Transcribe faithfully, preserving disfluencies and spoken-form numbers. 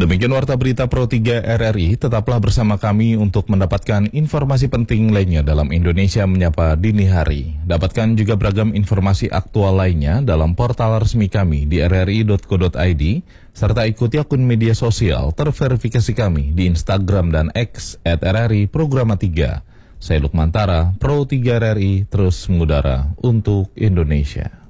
Demikian Warta Berita Pro tiga R R I, tetaplah bersama kami untuk mendapatkan informasi penting lainnya dalam Indonesia Menyapa Dini Hari. Dapatkan juga beragam informasi aktual lainnya dalam portal resmi kami di r r i dot co dot i d, serta ikuti akun media sosial terverifikasi kami di Instagram dan X at R R I Programa tiga. Saya Lukman Tara, Pro tiga R R I, terus mengudara untuk Indonesia.